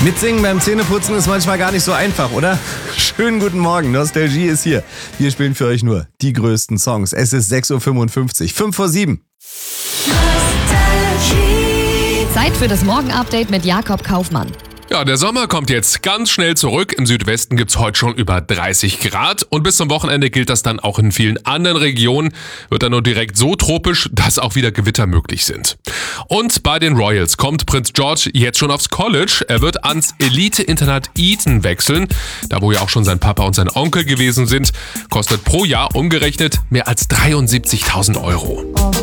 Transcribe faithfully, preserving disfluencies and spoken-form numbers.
Mitsingen beim Zähneputzen ist manchmal gar nicht so einfach, oder? Schönen guten Morgen, Nostalgie ist hier. Wir spielen für euch nur die größten Songs. Es ist sechs Uhr fünfundfünfzig, fünf vor sieben. Zeit für das Morgen-Update mit Jakob Kaufmann. Ja, der Sommer kommt jetzt ganz schnell zurück. Im Südwesten gibt's heute schon über dreißig Grad und bis zum Wochenende gilt das dann auch in vielen anderen Regionen. Wird dann nur direkt so tropisch, dass auch wieder Gewitter möglich sind. Und bei den Royals kommt Prinz George jetzt schon aufs College. Er wird ans Elite-Internat Eton wechseln, da wo ja auch schon sein Papa und sein Onkel gewesen sind. Kostet pro Jahr umgerechnet mehr als dreiundsiebzigtausend Euro.